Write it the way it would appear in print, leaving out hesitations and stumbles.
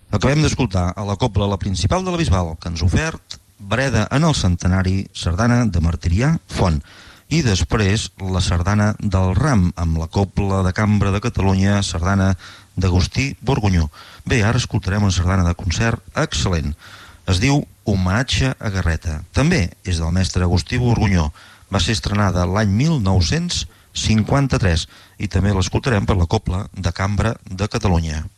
Acabem d'escoltar a la cobla La Principal de la Bisbal, que ens ha ofert Breda en el Centenari, sardana de Martirià Font. I després la sardana del Ram, amb la cobla de Cambra de Catalunya, sardana d'Agustí Borgunyó. Bé, ara escoltarem una sardana de concert excel·lent. Es diu Homenatge a Garreta. També és del mestre Agustí Borgunyó. Va ser estrenada l'any 1953 i també l'escoltarem per la cobla de Cambra de Catalunya.